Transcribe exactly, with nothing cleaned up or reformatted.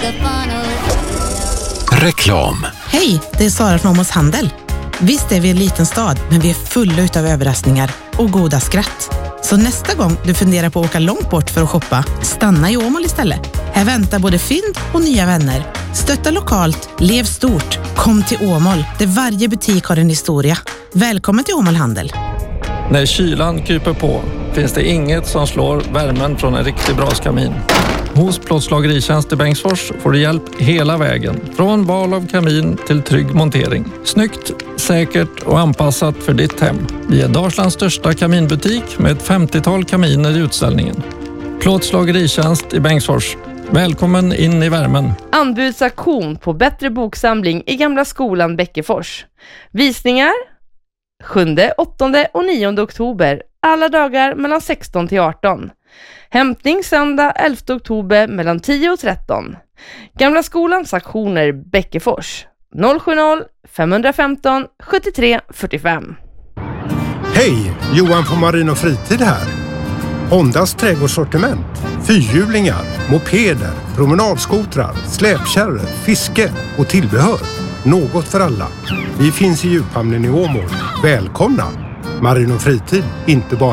Reklam. Hej, det är Sara från Åmåls Handel. Visst är vi en liten stad, men vi är fulla utav överraskningar och goda skratt. Så nästa gång du funderar på att åka långt bort för att shoppa, stanna i Åmål istället. Här väntar både fynd och nya vänner. Stötta lokalt, lev stort. Kom till Åmål, där varje butik har en historia. Välkommen till Åmål Handel. När kylan kryper på finns det inget som slår värmen från en riktigt bra kamin. Hos Plåtslageritjänst i Bengtsfors får du hjälp hela vägen. Från val av kamin till trygg montering. Snyggt, säkert och anpassat för ditt hem. Vi är Dalslands största kaminbutik med ett femtiotal kaminer i utställningen. Plåtslageritjänst i Bengtsfors. Välkommen in i värmen. Anbudsaktion på bättre boksamling i Gamla skolan Bäckefors. Visningar sjunde, åttonde och nionde oktober. Alla dagar mellan sexton till arton. Hämtning söndag elfte oktober mellan tio och tretton. Gamla skolans aktioner Bäckefors. noll sju noll, fem ett fem sju tre fyra fem. Hej, Johan från Marin och Fritid här. Hondas trädgårdssortiment, fyrhjulingar, mopeder, promenadskotrar, släpkärror, fiske och tillbehör. Något för alla. Vi finns i djuphamnen i Åmål. Välkomna! Marin och Fritid, inte bara